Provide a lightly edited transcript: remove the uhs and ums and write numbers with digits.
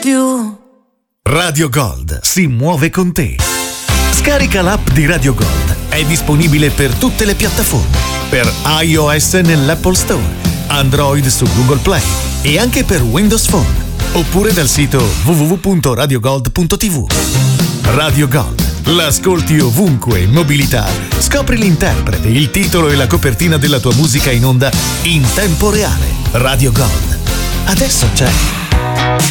you. Radio Gold si muove con te. Scarica l'app di Radio Gold. È disponibile per tutte le piattaforme. Per iOS nell'Apple Store, Android su Google Play e anche per Windows Phone. Oppure dal sito www.radiogold.tv. Radio Gold. L'ascolti ovunque in mobilità. Scopri l'interprete, il titolo e la copertina della tua musica in onda in tempo reale. Radio Gold. Adesso c'è.